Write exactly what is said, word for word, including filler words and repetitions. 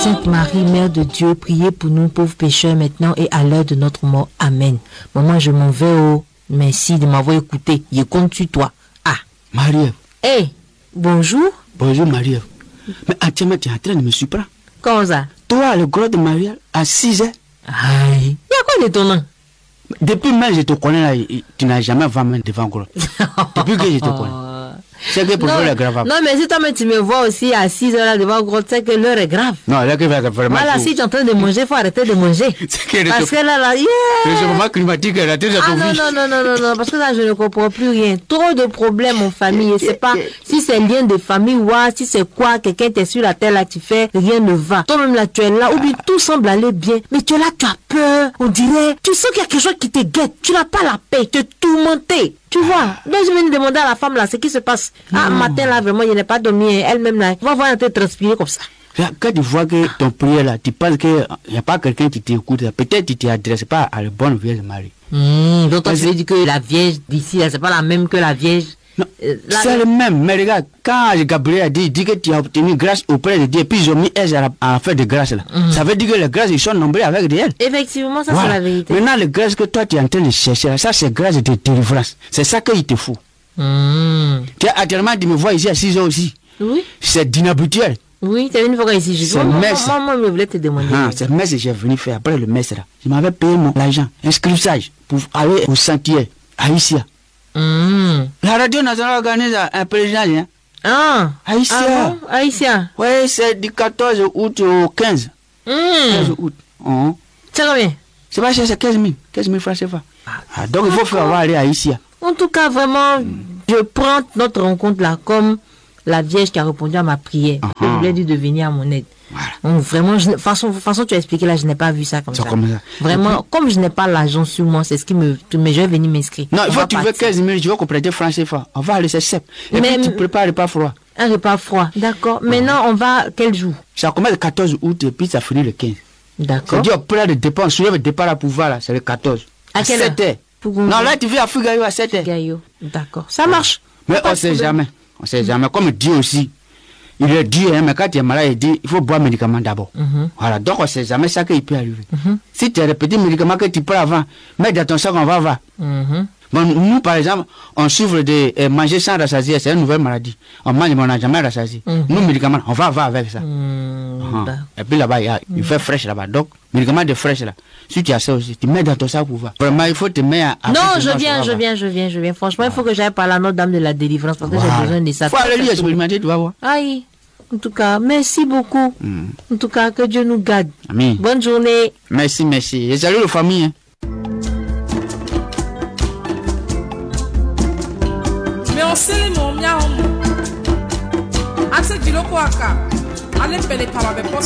Sainte Marie, Mère de Dieu, priez pour nous pauvres pécheurs maintenant et à l'heure de notre mort. Amen. Maman, je m'en vais. Oh, merci de m'avoir écouté. Je compte sur toi. Ah. Marie-Ève. Eh, hey, bonjour. Bonjour Marie-Ève. Mais entièrement, tu es en train de me surprendre. Comment ça? Toi, le gros de Marie-Ève, à six heures. Aïe. Il y a quoi d'étonnant? Depuis même je te connais là, tu n'as jamais vraiment devant gros. Depuis que je te connais. C'est que pour le grave. Non, mais si toi tu me vois aussi à six heures là devant gros, c'est que l'heure est grave. Non, là que vraiment. Voilà, si tu es en train de manger, il faut arrêter de manger. Que parce que là, là, yeah. Le changement climatique, la tête de ah, non, non, non, non, non, non, parce que là, je ne comprends plus rien. Trop de problèmes en famille. Je ne sais pas si c'est lien de famille ou si c'est quoi, quelqu'un t'est sur la terre là, tu fais, rien ne va. Toi-même là, tu es là, ou bien tout semble aller bien, mais tu es là, tu as peur. On dirait, tu sens qu'il y a quelque chose qui te guette. Tu n'as pas la paix, tu es tourmenté. Tu vois, donc je viens de demander à la femme là ce qui se passe. Ah, matin là, vraiment, il n'est pas dormi. Elle-même là, on va voir un peu transpirer comme ça. Quand tu vois que ton prière là, tu penses qu'il n'y a pas quelqu'un qui t'écoute, peut-être tu ne t'adresses pas à la bonne Vierge Marie. Mmh, donc toi, tu veux dire que la Vierge d'ici, c'est pas la même que la Vierge. Non, euh, c'est le même. Mais regarde, quand Gabriel a dit, il dit que tu as obtenu grâce auprès de Dieu, puis ils ont mis elle à, à faire de grâce là. Mmh. Ça veut dire que les grâces, ils sont nombreux avec elle. Effectivement, ça voilà. C'est la vérité. Maintenant, les grâces que toi, tu es en train de chercher là, ça c'est grâce de délivrance. C'est ça qu'il te faut. Mmh. Tu as actuellement, tu me vois ici à six heures aussi. Oui. C'est d'inhabituel. Oui, tu es venu voir ici. C'est moi, messe. Moi, moi, moi, je voulais te demander. Ah, c'est messe que j'ai venu faire après le messe là. Je m'avais payé mon argent, inscriptage pour aller au sentier à Isia. Mmh. La radio nationale organise un président. Hein? Ah, Haïtien. Ah bon? Haïtien. Oui, c'est du quatorze août au quinze. Mmh. quinze août. Oh. C'est combien? C'est pas cher, c'est quinze mille. quinze mille francs C F A. Ah, donc il faut faire avoir aller à Haïtien. En tout cas, vraiment, mmh. je prends notre rencontre là comme la Vierge qui a répondu à ma prière. Uh-huh. Je voulais dire de venir à mon aide. Voilà. Donc, vraiment, je, façon, façon tu as expliqué là, je n'ai pas vu ça comme ça. Comme ça. Vraiment, puis, comme je n'ai pas l'argent sur moi, c'est ce qui me... Mais je vais venir m'inscrire. Non, il faut que tu veux quinze mille, tu veux compléter francs C F A. On va aller, c'est simple. Et mais, puis tu prépares un repas froid. Un repas froid, d'accord. Uh-huh. Maintenant, on va... Quel jour? Ça commence le quatorze août et puis ça finit le quinze. D'accord. C'est-à-dire, au plein de départ, on soulève le départ à pouvoir là, c'est le quatorze. À, à quelle sept heures. Non, là, tu viens à Fugayo à sept heures. Fugayo, d'accord. Ça marche. Mais on ne sait jamais. On ne sait jamais. Comme Dieu aussi. Il est Dieu, hein, mais quand tu es malade, il dit il faut boire médicaments d'abord. Mm-hmm. Voilà, donc on ne sait jamais ça qui peut arriver. Mm-hmm. Si tu as des petits médicaments que tu prends avant, mets dans ton sac, on va voir. Mm-hmm. Bon, nous, par exemple, on souffre de euh, manger sans rassasier, c'est une nouvelle maladie. On mange, mais on n'a jamais rassasié. Mm-hmm. Nous, médicaments, on va avoir avec ça. Mm-hmm. Uh-huh. Et puis là-bas, il, y a, il mm-hmm. fait fraîche là-bas. Donc, médicaments de fraîche là. Si tu as ça aussi, tu mets dans ton sac pour voir. Vraiment, il faut te mettre à. Non, je viens, je viens, je viens, je viens. Franchement, il faut que j'aille parler à Notre-Dame de la délivrance parce que voilà. J'ai besoin de ça. Il faut aller lui expérimenter, tu vas voir. Aïe. En tout cas, merci beaucoup. Mm. En tout cas, que Dieu nous garde. Amen. Bonne journée. Merci, merci. Et salut la famille. Hein. Mais on sait les mots, miaou. Assez du loco aka. Allez, pele para be poste.